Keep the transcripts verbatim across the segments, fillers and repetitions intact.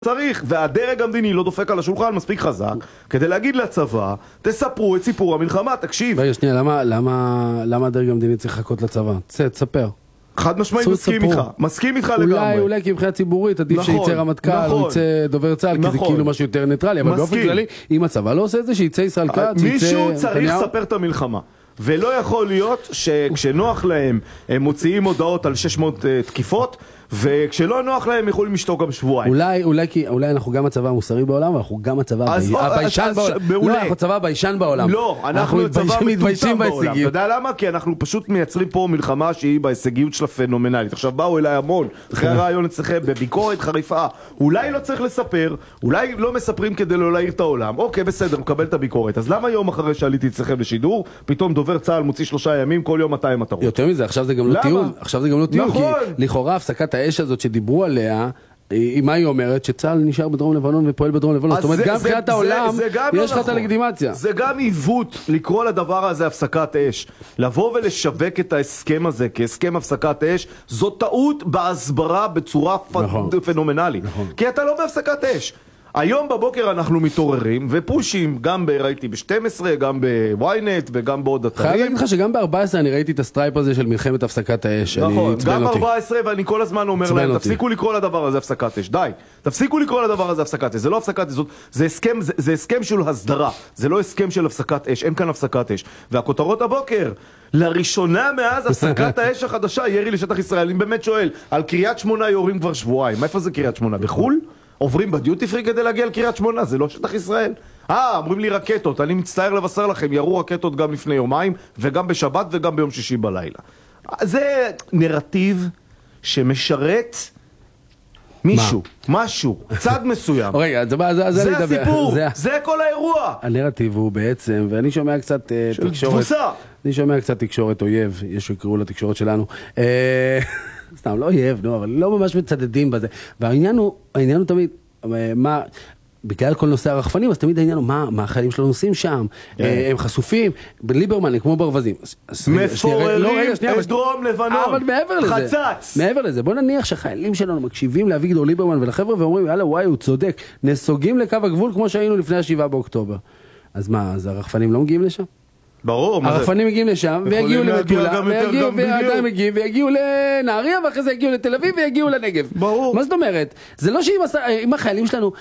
צריך, והדרג המדיני לא דופק על השולחן מספיק חזק כדי להגיד לצבא, תספרו את סיפור המלחמה, תקשיב. רגע, שנייה, למה, למה, למה הדרג המדיני צריך לחכות לצבא? תספר. חד משמעית מסכים איתך, מסכים איתך לגמרי. אולי, אולי כי מבחינה ציבורית עדיף נכון, שייצא רמטכ"ל, נכון, או יצא דובר צה"ל, נכון. כי זה כאילו משהו יותר ניטרלי, אבל באופן כללי, אם הצבא לא עושה את זה, שייצא ישראל כץ, מישהו צריך לספר את המלחמה. ולא יכול להיות שכשנוח להם הם מוציאים הודעות על שש מאות תקיפות, וכשלא נוח להם יכולים לשתוק גם שבועיים. אולי, אולי, אולי אנחנו גם הצבא המוסרי בעולם, ואנחנו גם הצבא הביישן בעולם. לא, אנחנו הצבא הביישן בעולם. לא, אנחנו הצבא מתביישים בעולם. אתה יודע למה? כי אנחנו פשוט מייצרים פה מלחמה שהיא בהישגיות שלה פנומנלית. עכשיו באו אליי המון, אחרי הרעיון אצלכם, בביקורת חריפה. אולי לא צריך לספר, אולי לא מספרים כדי לא להעיר את העולם. אוקיי, בסדר, מקבל את הביקורת. אז למה יום אחרי שעליתי אצלכם לשידור, פתאום דובר צה"ל מוציא שלושה ימים, כל יום מאתיים מטרות? יותר מזה, עכשיו זה גם לא טיעון. עכשיו זה גם לא טיעון, כי לכאורה הפסקת האש הזאת שדיברו עליה, מה היא אומרת? שצה"ל נשאר בדרום לבנון ופועל בדרום לבנון. זאת אומרת, גם מבחינת העולם יש לך את הלגיטימציה. זה גם עיוות לקרוא לדבר הזה הפסקת אש. לבוא ולשווק את ההסכם הזה כהסכם הפסקת אש, זו טעות בהסברה בצורה פנומנלית. כי אתה לא בהפסקת אש. היום בבוקר אנחנו מתעוררים ופושים, גם ראיתי ב-שתים עשרה, גם ב-וויינט וגם בעוד אתרים. חייב להגיד לך שגם ב-ארבע עשרה אני ראיתי את הסטרייפ הזה של מלחמת הפסקת האש. נכון, גם ב-ארבע עשרה ואני כל הזמן אומר להם, תפסיקו לקרוא לדבר הזה הפסקת אש, די, תפסיקו לקרוא לדבר הזה הפסקת אש, זה לא הפסקת אש, זה הסכם, זה הסכם של הסדרה, זה לא הסכם של הפסקת אש, אין כאן הפסקת אש. והכותרות הבוקר, לראשונה מאז הפסקת האש החדשה, ירי לשטח ישראל, אני באמת שואל, על קריית שמונה יורים כבר שבועיים, איפה זה קריית שמונה? בחול? עוברים בדיוטי פרי כדי להגיע לקריית שמונה, זה לא שטח ישראל. אה, אומרים לי רקטות, אני מצטער לבשר לכם, ירו רקטות גם לפני יומיים, וגם בשבת וגם ביום שישי בלילה. זה נרטיב שמשרת מישהו, משהו, צד מסוים. רגע, זה הסיפור, זה כל האירוע. הנרטיב הוא בעצם, ואני שומע קצת תקשורת, תבוסה. אני שומע קצת תקשורת אויב, יש שיקראו לתקשורת שלנו. סתם, לא אויב, לא, אבל לא ממש מצדדים בזה. והעניין הוא, העניין הוא תמיד, מה, בגלל כל נושא הרחפנים, אז תמיד העניין הוא, מה, מה החיילים שלנו עושים שם? הם חשופים, בליברמן, כמו ברווזים. מפוררים את דרום לבנון. אבל מעבר לזה, חצץ. מעבר לזה, בוא נניח שהחיילים שלנו מקשיבים לאביגדור ליברמן ולחבר'ה ואומרים, יאללה, וואי, הוא צודק, נסוגים לקו הגבול כמו שהיינו לפני השבעה באוקטובר. אז מה, אז הרחפנים לא מגיעים לשם? ברור. הרחפנים מגיעים לשם, ויגיעו למטולה, ועדיין מגיעים, ויגיעו לנהריה, ואחרי זה יגיעו לתל אביב, ויגיעו לנגב. ברור. מה זאת אומרת? זה לא שאם החיילים שלנו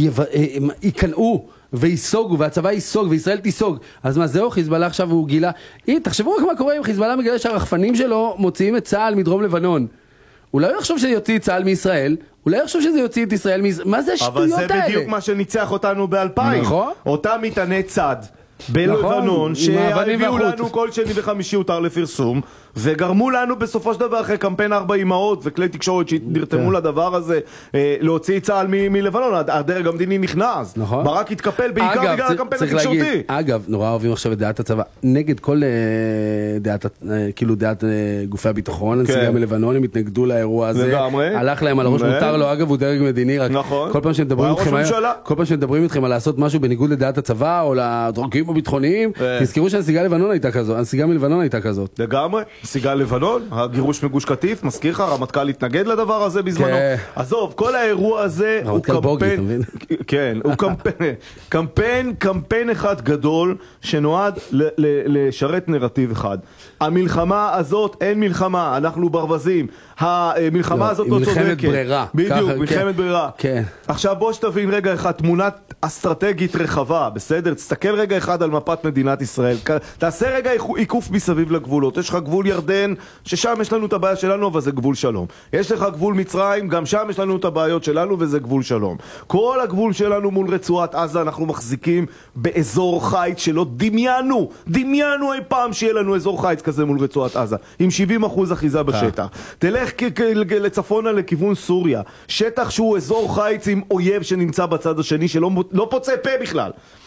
יקנאו, ויסוגו, והצבא יסוג, וישראל תיסוג, אז מה זהו, חיזבאללה עכשיו הוא גילה. תחשבו רק מה קורה אם חיזבאללה מגלה שהרחפנים שלו מוציאים את צה"ל מדרום לבנון. הוא לא יחשוב שזה יוציא את צה"ל מישראל, הוא לא יחשוב שזה יוציא את ישראל מישראל. מה זה השטויות האלה? אבל זה בדיוק מה שניצח אותנו באלפיים. נכון. אותם מטעני צד. בלבנון, שהביאו לנו כל שני וחמישי הותר לפרסום, וגרמו לנו בסופו של דבר אחרי קמפיין ארבע אמהות וכלי תקשורת שנרתמו לדבר הזה להוציא צה"ל מלבנון. הדרג המדיני נכנס, ברק התקפל בעיקר בגלל הקמפיין התקשורתי. אגב, נורא אוהבים עכשיו את דעת הצבא נגד כל דעת, כאילו דעת גופי הביטחון, הנסיגה מלבנון, הם התנגדו לאירוע הזה, הלך להם על הראש, מותר לו, אגב הוא דרג מדיני, רק כל פעם שמדברים איתכם על לעשות משהו בניגוד לדעת הצבא או לדרגים הביטחוניים, תזכרו שהנסיגה לבנון הייתה כזאת, הנסיגה מלבנון הייתה כזאת. לגמרי, נסיגה לבנון, הגירוש מגוש קטיף, מזכיר לך, הרמטכ"ל התנגד לדבר הזה בזמנו. עזוב, כל האירוע הזה הוא קמפיין, כן, הוא קמפיין, קמפיין, קמפיין אחד גדול שנועד לשרת נרטיב אחד. המלחמה הזאת, אין מלחמה, אנחנו ברווזים. המלחמה הזאת לא צודקת. מלחמת ברירה. בדיוק, מלחמת ברירה. עכשיו בוא שתבין רגע אחד, תמונת אסטרטגית רחבה, בסדר? תסתכל רגע אחד על מפת מדינת ישראל. תעשה רגע עיקוף מסביב לגבולות. יש לך גבול ירדן, ששם יש לנו את הבעיה שלנו, אבל זה גבול שלום. יש לך גבול מצרים, גם שם יש לנו את הבעיות שלנו, וזה גבול שלום. כל הגבול שלנו מול רצועת עזה, אנחנו מחזיקים באזור חיץ שלא דמיינו, דמיינו אי פעם שיהיה לנו אזור חיץ כזה מול רצועת עזה, עם שבעים אחוז אחיזה בשטח. תלך לצפונה לכיוון סוריה, שטח שהוא אזור חיץ עם אויב שנמצא בצד השני, שלא לא פוצע פה בכלל.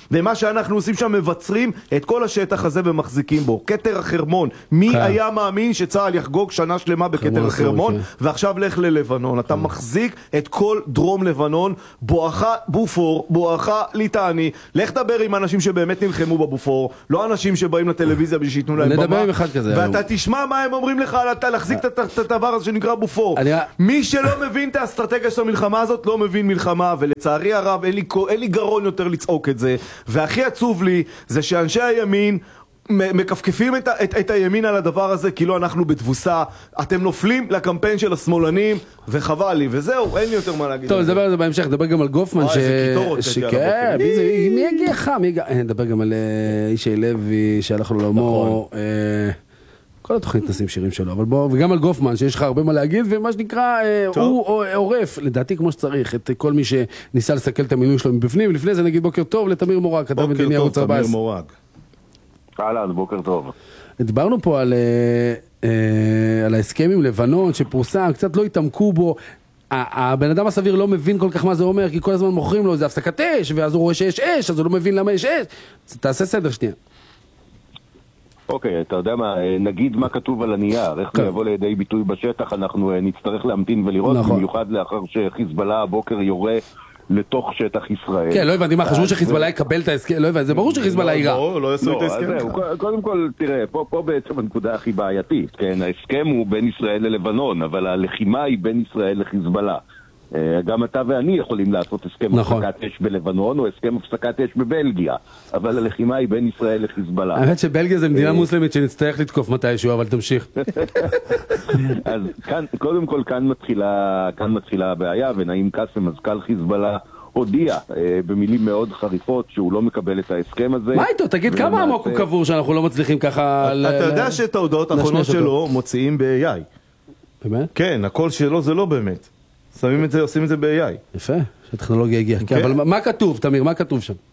ומה שאנחנו עושים שם מבצרים את כל השטח הזה ומחזיקים בו. כתר החרמון, מי היה מאמין שצה"ל יחגוג שנה שלמה בכתר החרמון, ועכשיו לך ללבנון. אתה מחזיק את כל דרום לבנון, בואכה בופור, בואכה ליטני, לך דבר עם אנשים שבאמת נלחמו בבופור, לא אנשים שבאים לטלוויזיה בשביל שיתנו להם במה, ואתה תשמע מה הם אומרים לך להחזיק את הדבר הזה שנקרא בופור. מי שלא מבין את האסטרטגיה של המלחמה הזאת לא מבין מלחמה, ולצערי הרב אין לי, אין לי גרון יותר לצעוק את זה. והכי עצוב לי זה שאנשי הימין מקפקפים את, את, את הימין על הדבר הזה, כאילו אנחנו בתבוסה, אתם נופלים לקמפיין של השמאלנים, וחבל לי, וזהו, אין לי יותר מה להגיד. טוב, נדבר על זה בהמשך, נדבר גם על גופמן, ש... כן, מי יגיע לך? נדבר גם על אישי לוי, שהלך לו לעמו, כל התוכנית נשים שירים שלו, אבל בוא, וגם על גופמן, שיש לך הרבה מה להגיד, ומה שנקרא, הוא עורף, לדעתי כמו שצריך, את כל מי שניסה לסכל את המינוי שלו מבפנים, ולפני זה נגיד בוקר טוב לתמיר מורג, כתב מדיני ערוץ ארבע עשרה. בוקר טוב, תמיר מורג. אהלן, בוקר טוב. דיברנו פה על, על ההסכם עם לבנון שפורסם, קצת לא התעמקו בו, הבן אדם הסביר לא מבין כל כך מה זה אומר, כי כל הזמן מוכרים לו, זה הפסקת אש, ואז הוא רואה שיש אש, אז הוא לא מבין למה יש אש. תעשה סדר שנייה. אוקיי, אתה יודע מה, נגיד מה כתוב על הנייר, איך זה יבוא לידי ביטוי בשטח, אנחנו נצטרך להמתין ולראות, במיוחד לאחר שחיזבאללה הבוקר יורה לתוך שטח ישראל. כן, לא הבנתי מה, חשבו שחיזבאללה יקבל את ההסכם, לא הבנתי, זה ברור שחיזבאללה יירה. לא, לא יעשו את ההסכם. קודם כל, תראה, פה בעצם הנקודה הכי בעייתית, כן, ההסכם הוא בין ישראל ללבנון, אבל הלחימה היא בין ישראל לחיזבאללה. גם אתה ואני יכולים לעשות הסכם הפסקת אש בלבנון או הסכם הפסקת אש בבלגיה, אבל הלחימה היא בין ישראל לחיזבאללה. האמת שבלגיה זה מדינה מוסלמית שנצטרך לתקוף מתישהו, אבל תמשיך. אז קודם כל כאן מתחילה כאן מתחילה הבעיה, ונעים קאסם, מזכ"ל חיזבאללה, הודיע במילים מאוד חריפות שהוא לא מקבל את ההסכם הזה. מה איתו? תגיד כמה עמוק הוא קבור שאנחנו לא מצליחים ככה... אתה יודע שאת ההודעות האחרונות שלו מוציאים ב-איי איי. באמת? כן, הכל שלו זה לא באמת. שמים את זה, עושים את זה ב-איי איי. יפה, שהטכנולוגיה הגיעה. אבל מה כתוב, תמיר? מה כתוב שם?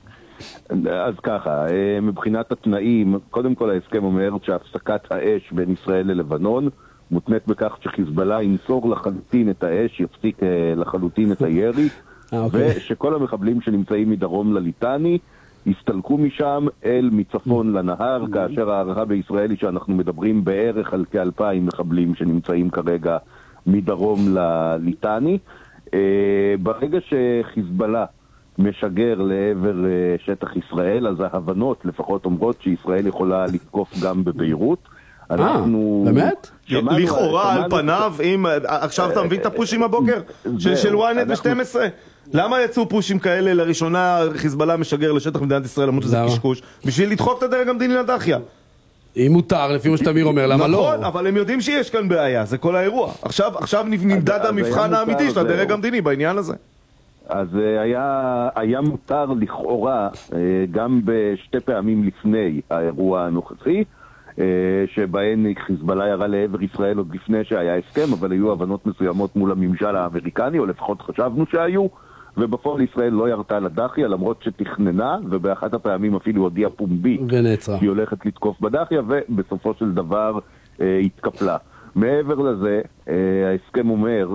אז ככה, מבחינת התנאים, קודם כל ההסכם אומר שהפסקת האש בין ישראל ללבנון מותנית בכך שחיזבאללה ימסור לחלוטין את האש, יפסיק לחלוטין את הירי, ושכל המחבלים שנמצאים מדרום לליטני הסתלקו משם אל מצפון לנהר, כאשר הערכה בישראל היא שאנחנו מדברים בערך על כאלפיים מחבלים שנמצאים כרגע מדרום לליטני. ברגע שחיזבאללה משגר לעבר שטח ישראל, אז ההבנות לפחות אומרות שישראל יכולה לתקוף גם בביירות. אנחנו... באמת? לכאורה על פניו, אם... עכשיו אתה מבין את הפושים הבוקר? של וואנט ב-שתים עשרה? למה יצאו פושים כאלה לראשונה חיזבאללה משגר לשטח מדינת ישראל, למרות שזה קשקוש? בשביל לדחוק את הדרג המדיני לדחיה. אם מותר, לפי מה שתמיר אומר, למה לא? נכון, אבל הם יודעים שיש כאן בעיה, זה כל האירוע. עכשיו נמדד המבחן האמיתי של הדרג המדיני בעניין הזה. אז היה, היה מותר לכאורה גם בשתי פעמים לפני האירוע הנוכחי, שבהן חיזבאללה ירה לעבר ישראל עוד לפני שהיה הסכם, אבל היו הבנות מסוימות מול הממשל האמריקני, או לפחות חשבנו שהיו, ובפועל ישראל לא ירתה לדחיה, למרות שתכננה, ובאחת הפעמים אפילו הודיעה פומבי שהיא הולכת לתקוף בדחיה, ובסופו של דבר אה, התקפלה. מעבר לזה, אה, ההסכם אומר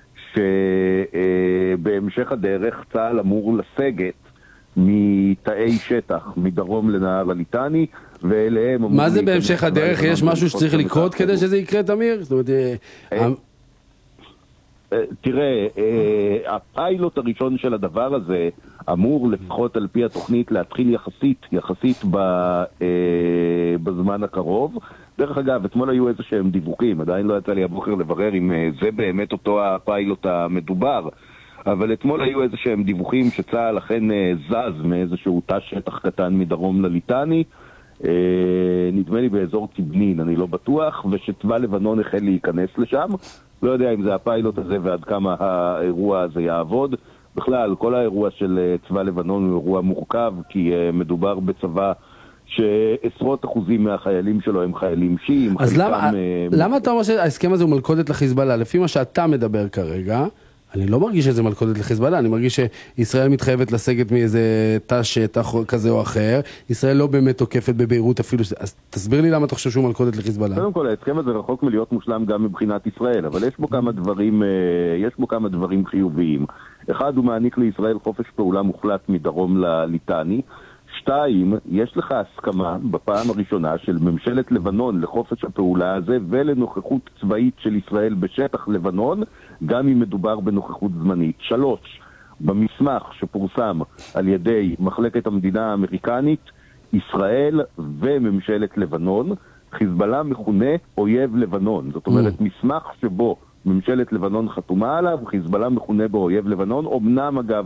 שבהמשך הדרך צה"ל אמור לסגת מתאי שטח מדרום לנהר הליטני, ואליהם... מה זה בהמשך הדרך? יש משהו שצריך לקרות כדי שזה יקרה, תמיר? זאת אומרת... תראה, הפיילוט הראשון של הדבר הזה אמור לפחות על פי התוכנית להתחיל יחסית, יחסית בזמן הקרוב. דרך אגב, אתמול היו איזה שהם דיווחים, עדיין לא יצא לי הבוקר לברר אם זה באמת אותו הפיילוט המדובר, אבל אתמול היו איזה שהם דיווחים שצה"ל אכן זז מאיזשהו תא שטח קטן מדרום לליטני, נדמה לי באזור תבנין, אני לא בטוח, ושצבא לבנון החל להיכנס לשם. לא יודע אם זה הפיילוט הזה ועד כמה האירוע הזה יעבוד. בכלל, כל האירוע של צבא לבנון הוא אירוע מורכב, כי מדובר בצבא שעשרות אחוזים מהחיילים שלו הם חיילים שיעים. אז למה, למה אתה אומר שההסכם הזה הוא מלכודת לחיזבאללה? לפי מה שאתה מדבר כרגע, אני לא מרגיש שזה מלכודת לחיזבאללה, אני מרגיש שישראל מתחייבת לסגת מאיזה תא שטח כזה או אחר, ישראל לא באמת תוקפת בביירות אפילו, אז תסביר לי למה אתה חושב שהוא מלכודת לחיזבאללה. קודם כל, ההסכם הזה רחוק מלהיות מושלם גם מבחינת ישראל, אבל יש בו כמה דברים, יש בו כמה דברים חיוביים. אחד, הוא מעניק לישראל חופש פעולה מוחלט מדרום לליטני. שתיים, יש לך הסכמה בפעם הראשונה של ממשלת לבנון לחופש הפעולה הזה ולנוכחות צבאית של ישראל בשטח לבנון, גם אם מדובר בנוכחות זמנית. שלוש, במסמך שפורסם על ידי מחלקת המדינה האמריקנית, ישראל וממשלת לבנון, חיזבאללה מכונה אויב לבנון. זאת אומרת, mm. מסמך שבו ממשלת לבנון חתומה עליו, חיזבאללה מכונה בו אויב לבנון, אמנם אגב